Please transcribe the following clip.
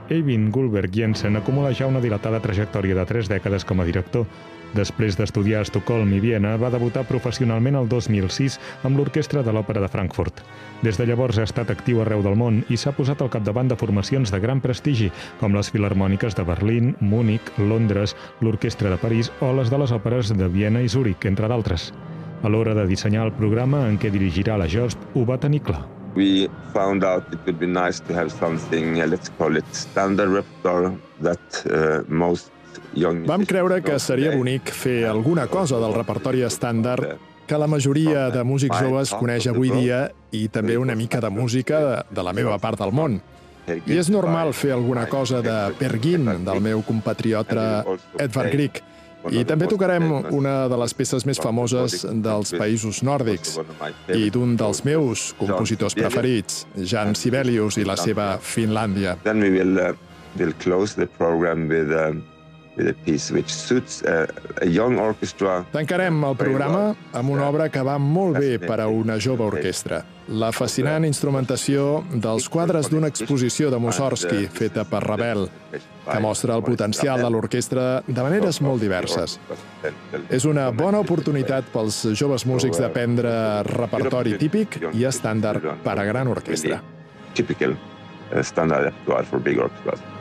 Eivind Gullberg Jensen acumula ja una dilatada trajectòria de 3 dècades com a director. Després d'estudiar a Estocolm i Viena, va debutar professionalment el 2006 amb l'Orquestra de l'Òpera de Frankfurt. Des de llavors ha estat actiu arreu del món i s'ha posat al capdavant de formacions de gran prestigi, com les Filharmòniques de Berlín, Múnich, Londres, l'Orquestra de París o les de les òperes de Viena i Zúrich, entre d'altres. A l'hora de dissenyar el programa en què dirigirà la JOST, ho va tenir clar. We found out it would be nice to have something, let's call it standard repertoire, that most young... Vam creure que seria bonic fer alguna cosa del repertori estàndard que la majoria de músics joves coneix avui dia i també una mica de música de la meva part del món. I és normal fer alguna cosa de Peer Gynt, del meu compatriota Edvard Grieg. I també tocarem una de les peces més famoses dels països nòrdics i d'un dels meus compositors preferits, Jan Sibelius i la seva Finlàndia. Then we will close the program with a piece which suits a young orchestra. Tancarem el programa amb una obra que va molt bé per a una jove orquestra. La fascinant instrumentació dels quadres d'una exposició de Mussorgsky feta per Ravel, que mostra el potencial de l'orquestra de maneres molt diverses. És una bona oportunitat pels joves músics d'aprendre repertori típic i estàndard per a gran orquestra. Typical standard repertoire for big orchestras.